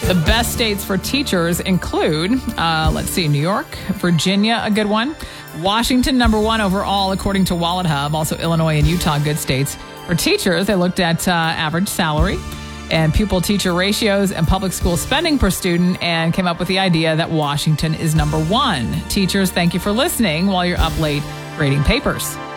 The best states for teachers include, New York, Virginia, a good one. Washington, number one overall, according to Wallet Hub. Also, Illinois and Utah, good states. For teachers, they looked at average salary and pupil-teacher ratios and public school spending per student and came up with the idea that Washington is number one. Teachers, thank you for listening while you're up late grading papers.